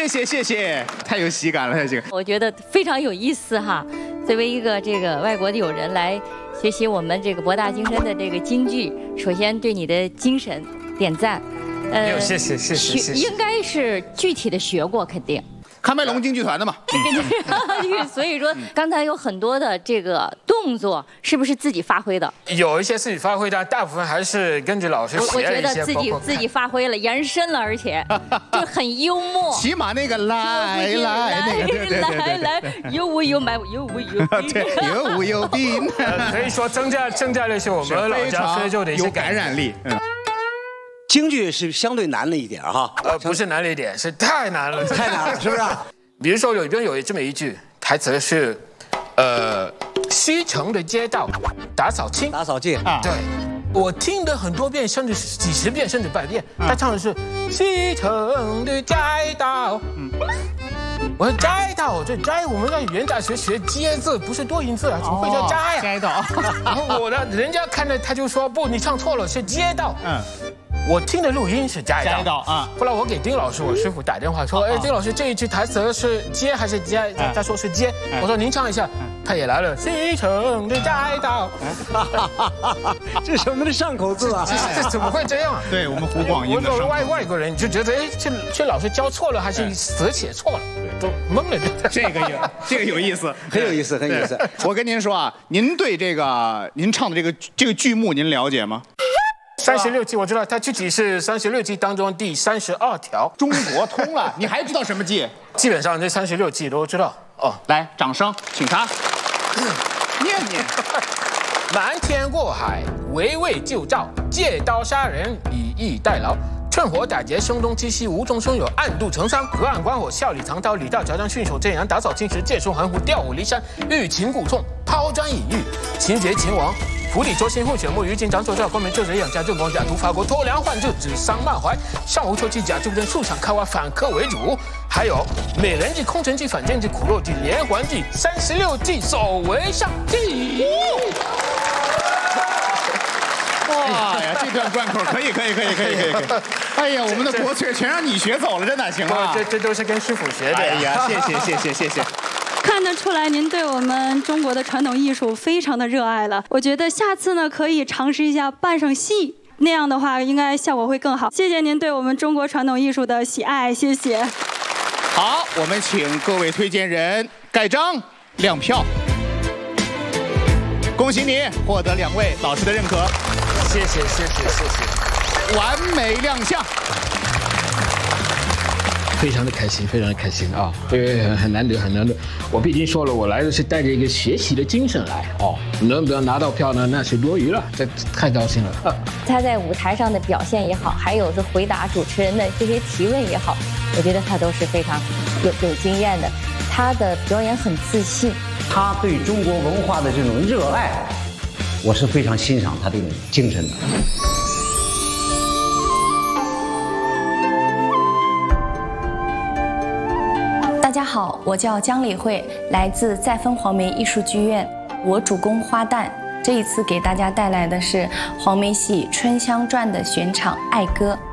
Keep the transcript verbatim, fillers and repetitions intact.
谢谢谢谢，太有喜感了，太有喜感。 我觉得非常有意思哈。作为一个这个外国的友人来学习我们这个博大精深的这个京剧，首先对你的精神点赞。 呃，谢谢谢谢谢谢。 应该是具体的学过，肯定。 喀麦隆京剧团的嘛。 所以说，刚才有很多的这个动作，是不是自己发挥的？ 有一些自己发挥的，大部分还是跟着老师学了一些。 我觉得自己自己发挥了，延伸了，而且就很幽默。 起码那个来来那个来来，有无有买有无有对，有无有病。 可以说增加增加了一些我们老家非洲的一些感染力。嗯。 京剧是相对难了一点哈， 呃，不是难了一点，是太难了， 太难了，是不是？ 比如说里边有这么一句台词是，呃，西城的街道打扫清， 打扫净啊，对，我听了很多遍，甚至几十遍，甚至百遍。他唱的是西城的街道，嗯，我说街道，这街我们在语言大学学街字，不是多音字啊，怎么会叫街呀？ 街道。 然后我的人家看着他就说不，你唱错了，是街道。嗯。我听的录音是街道，街道啊。后来我给丁老师，我师傅打电话说，哎，丁老师这一句台词是街还是街？他说是街。我说您唱一下，他也来了，西城的街道。 这什么的上口字啊？ 这怎么会这样？ 对我们湖广音的。 我作为外外国人，你就觉得哎，这这老师教错了还是死写错了，都懵了。 这个有这个有意思， 很有意思，很有意思。 我跟您说啊，您对这个您唱的这个这个剧目您了解吗？ 三十六计我知道，它具体是三十六计当中第三十二条。 中国通了，你还知道什么计？ 基本上这三十六计都知道。哦， 来，掌声，请他念念。 瞒天过海，围魏救赵，借刀杀人，以逸待劳。趁火打劫，声东击西，无中生有，暗度陈仓，隔岸观火，笑里藏刀，李大乔张训手镇阳，打扫青石，借书含糊，调虎离山，欲擒故纵，抛砖引玉，擒贼擒王。釜底抽薪，混血木鱼精，长手照，关门救贼，养家救国，假途法国，脱粮换柱，指桑骂槐，上无求其假，助阵树上开花，反客为主。还有美人计、空城计、反间计、苦肉计、连环计，三十六计首为上计。 哇呀，这段贯口可以，可以，可以，可以，可以，可以。哎呀，我们的国粹全让你学走了，真的行吗？ 这这都是跟师傅学的。 哎呀，谢谢，谢谢，谢谢。 看得出来，您对我们中国的传统艺术非常的热爱了。我觉得下次呢，可以尝试一下扮上戏，那样的话，应该效果会更好。谢谢您对我们中国传统艺术的喜爱，谢谢。 好，我们请各位推荐人盖章亮票。恭喜你获得两位老师的认可。 谢谢，谢谢，谢谢。 完美亮相。 非常的开心，非常的开心啊！因为很很难得，很难得。我毕竟说了，我来的是带着一个学习的精神来哦，能不能拿到票呢？那是多余了，这太高兴了。 他在舞台上的表现也好，还有是回答主持人的这些提问也好，我觉得他都是非常有有经验的。他的表演很自信， 他对中国文化的这种热爱，我是非常欣赏他这种精神的。 大家好，我叫姜李慧，来自再分黄梅艺术剧院，我主攻花旦。这一次给大家带来的是黄梅戏《春香传》的选场《爱歌》。